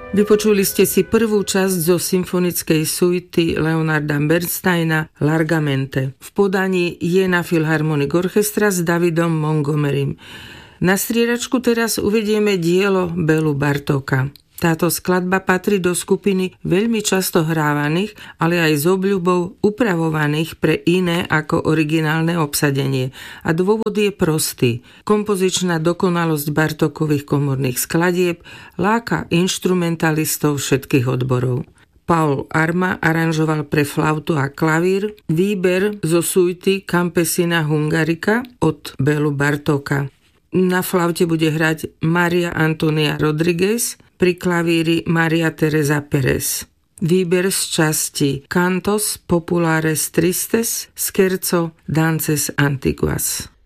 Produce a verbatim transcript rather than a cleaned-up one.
Vypočuli ste si prvú časť zo symfonickej suity Leonarda Bernsteina Largamente v podaní Jena Philharmonic Orchestra s Davidom Montgomerym. Na striedačku teraz uvedieme dielo Bélu Bartóka. Táto skladba patrí do skupiny veľmi často hrávaných, ale aj s obľubou upravovaných pre iné ako originálne obsadenie. A dôvod je prostý. Kompozičná dokonalosť Bartókových komorných skladieb láka inštrumentalistov všetkých odborov. Paul Arma aranžoval pre flautu a klavír výber zo suity Campesina Hungarica od Bélu Bartóka. Na flaute bude hrať Maria Antonia Rodriguez, pri klavíri Maria Teresa Perez. Výber z časti Cantos Populares Tristes Scherzo Dances Antiguas.